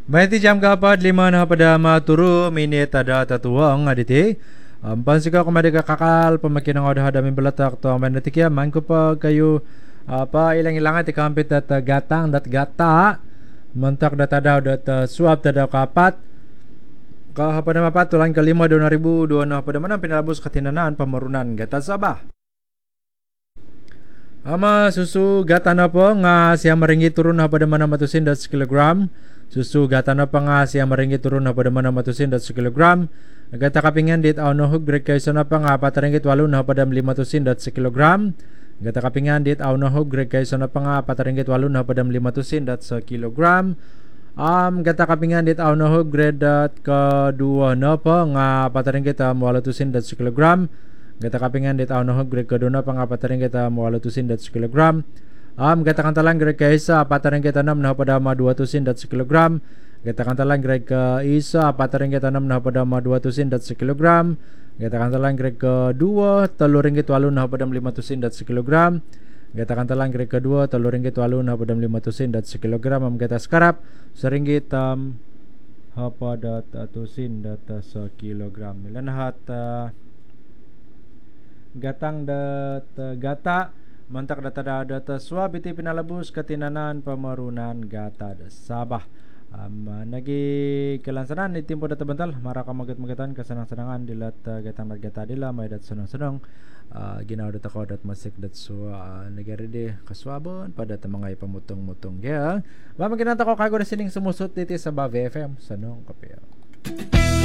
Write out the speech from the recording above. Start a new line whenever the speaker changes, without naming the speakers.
Maiti jam kapat lima na pada maturu minit ada tatuang aditi. Pansika kumadi ka kakal pamakin ng ada min balatak to manatikia man ko pa kayo apa ilang-ilangan ti kampit at gatang dat gata mantak data daw dat suap tada kapat kahapada mapat tulan kalima 2002 na pada manang pinalabos katinanan pamarunan gata Sabah. Ama susu gata na po nga siya maringi turun na pada manang matusin dat kilogram. Susu gata na pa nga siya maringi turun na pada manang matusin dat kilogram. Gata kapingan dit aw no hug grek kaysa na pa nga pataringgit walo na pada 500 dat kilogram. Gata kapingan dit aw no hug grek kaysa na pa nga pataringgit walo na pada 500 dat kilogram. Gata kapingan dit aw no hug grade dat kedua na pa nga pataringgit 800 dat kilogram. Gata kapingan dit aw no hug grade kedua na pa nga pataringgit 800 dat kilogram. Gata kantalang grade kaysa pataringgit 6 na pada 200 dat kilogram. Gata kantalang grade ke isa pataringgit 6 na pada 200 dat kilogram. Gata kantalang grade kedua 3.8 na pada 500 dat kilogram. Gata kantalang grade kedua 3.8 na pada 500 dat kilogram. Gata sekarap seringgit pada 100 dat kilogram. Ilan hat gatang dat gata mantak data swab iti pinalabos katinanan pamarunan gata da Sabah. Nagi kelansanan itimpo data bantal maraka magat-magatan kasanang-sanangan dilat gatang gata dila may dat sunong-sunong ginaw dat ako dat masik dat so nagari di kaswabon pada mga ipamutong-mutong kaya mamaginanta ko kago na sining sumusot dito sa Bave FM sanong kapya.